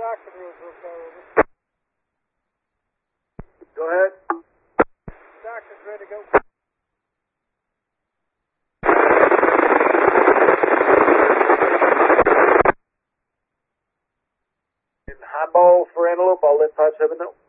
Go ahead. Stockton's ready to go. High ball for Antelope, I'll let 5-7 know.